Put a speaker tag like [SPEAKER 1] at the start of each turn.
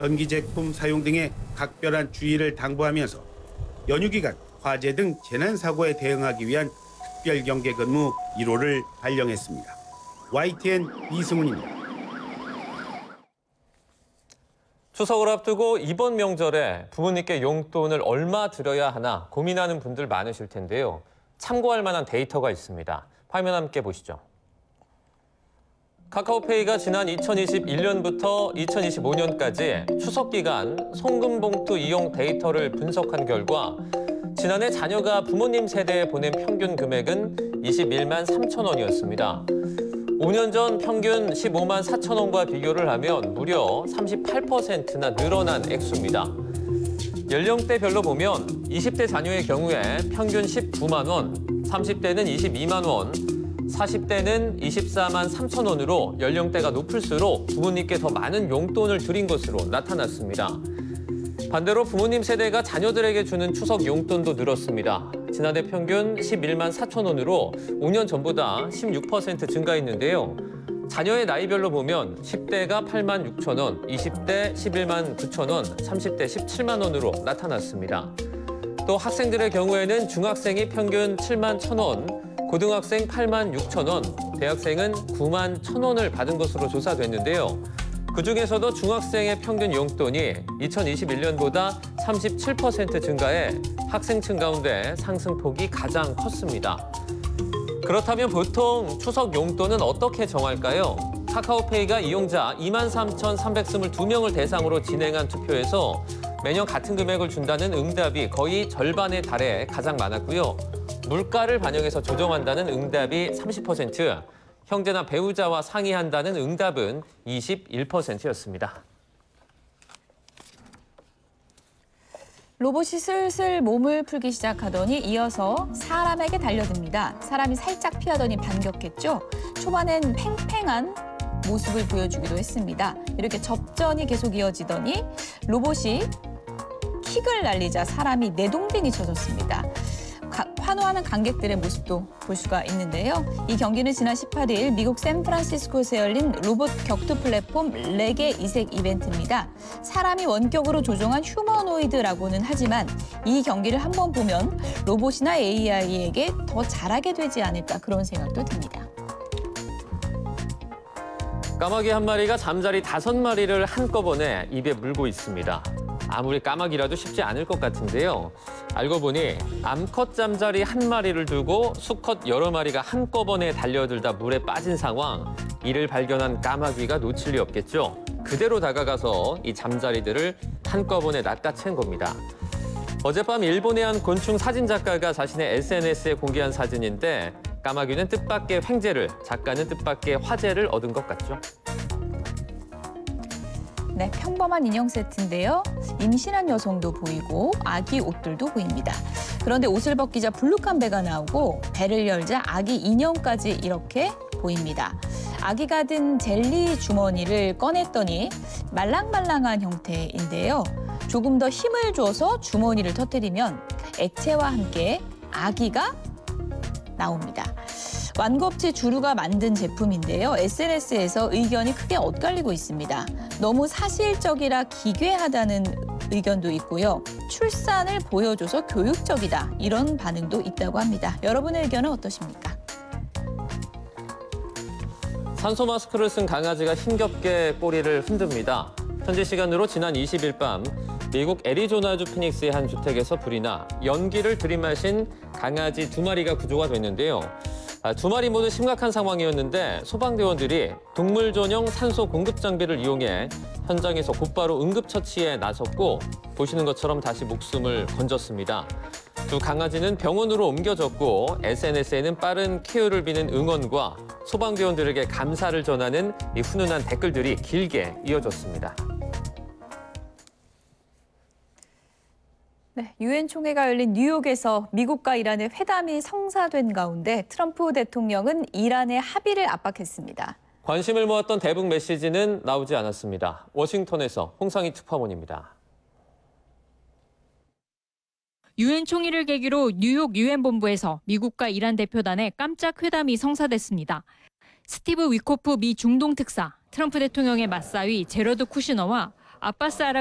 [SPEAKER 1] 전기 제품 사용 등의 각별한 주의를 당부하면서 연휴 기간 화재 등 재난 사고에 대응하기 위한 특별 경계 근무 1호를 발령했습니다. YTN 이승훈입니다.
[SPEAKER 2] 추석을 앞두고 이번 명절에 부모님께 용돈을 얼마 드려야 하나 고민하는 분들 많으실 텐데요. 참고할 만한 데이터가 있습니다. 화면 함께 보시죠. 카카오페이가 지난 2021년부터 2025년까지 추석 기간 송금봉투 이용 데이터를 분석한 결과 지난해 자녀가 부모님 세대에 보낸 평균 금액은 21만 3천 원이었습니다. 5년 전 평균 15만 4천 원과 비교를 하면 무려 38%나 늘어난 액수입니다. 연령대별로 보면 20대 자녀의 경우에 평균 19만 원, 30대는 22만 원, 40대는 24만 3천 원으로 연령대가 높을수록 부모님께 더 많은 용돈을 드린 것으로 나타났습니다. 반대로 부모님 세대가 자녀들에게 주는 추석 용돈도 늘었습니다. 지난해 평균 11만 4천 원으로 5년 전보다 16% 증가했는데요. 자녀의 나이별로 보면 10대가 8만 6천 원, 20대 11만 9천 원, 30대 17만 원으로 나타났습니다. 또 학생들의 경우에는 중학생이 평균 7만 1천 원, 고등학생 8만 6천 원, 대학생은 9만 1천 원을 받은 것으로 조사됐는데요. 그중에서도 중학생의 평균 용돈이 2021년보다 37% 증가해 학생층 가운데 상승폭이 가장 컸습니다. 그렇다면 보통 추석 용돈은 어떻게 정할까요? 카카오페이가 이용자 23,322명을 대상으로 진행한 투표에서 매년 같은 금액을 준다는 응답이 거의 절반에 달해 가장 많았고요. 물가를 반영해서 조정한다는 응답이 30%, 형제나 배우자와 상의한다는 응답은 21%였습니다.
[SPEAKER 3] 로봇이 슬슬 몸을 풀기 시작하더니 이어서 사람에게 달려듭니다. 사람이 살짝 피하더니 반격했죠. 초반엔 팽팽한 모습을 보여주기도 했습니다. 이렇게 접전이 계속 이어지더니 로봇이 킥을 날리자 사람이 내동댕이 쳐졌습니다. 환호하는 관객들의 모습도 볼 수가 있는데요. 이 경기는 지난 18일 미국 샌프란시스코에서 열린 로봇 격투 플랫폼 레게 이색 이벤트입니다. 사람이 원격으로 조종한 휴머노이드라고는 하지만 이 경기를 한번 보면 로봇이나 AI에게 더 잘하게 되지 않을까 그런 생각도 듭니다.
[SPEAKER 2] 까마귀 한 마리가 잠자리 5마리를 한꺼번에 입에 물고 있습니다. 아무리 까마귀라도 쉽지 않을 것 같은데요. 알고 보니 암컷 잠자리 한 마리를 두고 수컷 여러 마리가 한꺼번에 달려들다 물에 빠진 상황. 이를 발견한 까마귀가 놓칠 리 없겠죠. 그대로 다가가서 이 잠자리들을 한꺼번에 낚아챈 겁니다. 어젯밤 일본의 한 곤충 사진 작가가 자신의 SNS에 공개한 사진인데 까마귀는 뜻밖의 횡재를, 작가는 뜻밖의 화제를 얻은 것 같죠.
[SPEAKER 3] 네, 평범한 인형 세트인데요. 임신한 여성도 보이고 아기 옷들도 보입니다. 그런데 옷을 벗기자 불룩한 배가 나오고 배를 열자 아기 인형까지 이렇게 보입니다. 아기가 든 젤리 주머니를 꺼냈더니 말랑말랑한 형태인데요. 조금 더 힘을 줘서 주머니를 터뜨리면 액체와 함께 아기가 나옵니다. 완구업체 주루가 만든 제품인데요. SNS에서 의견이 크게 엇갈리고 있습니다. 너무 사실적이라 기괴하다는 의견도 있고요. 출산을 보여줘서 교육적이다. 이런 반응도 있다고 합니다. 여러분의 의견은 어떠십니까?
[SPEAKER 2] 산소 마스크를 쓴 강아지가 힘겹게 꼬리를 흔듭니다. 현지 시간으로 지난 20일 밤 미국 애리조나주 피닉스의 한 주택에서 불이 나 연기를 들이마신 강아지 2마리가 구조가 됐는데요. 2마리 모두 심각한 상황이었는데 소방대원들이 동물 전용 산소 공급 장비를 이용해 현장에서 곧바로 응급처치에 나섰고 보시는 것처럼 다시 목숨을 건졌습니다. 두 강아지는 병원으로 옮겨졌고 SNS에는 빠른 쾌유를 비는 응원과 소방대원들에게 감사를 전하는 이 훈훈한 댓글들이 길게 이어졌습니다.
[SPEAKER 3] 네, 유엔 총회가 열린 뉴욕에서 미국과 이란의 회담이 성사된 가운데 트럼프 대통령은 이란의 합의를 압박했습니다.
[SPEAKER 2] 관심을 모았던 대북 메시지는 나오지 않았습니다. 워싱턴에서 홍상희 특파원입니다.
[SPEAKER 4] 유엔 총회를 계기로 뉴욕 유엔 본부에서 미국과 이란 대표단의 깜짝 회담이 성사됐습니다. 스티브 위코프 미 중동 특사, 트럼프 대통령의 맞사위 제러드 쿠시너와 아빠스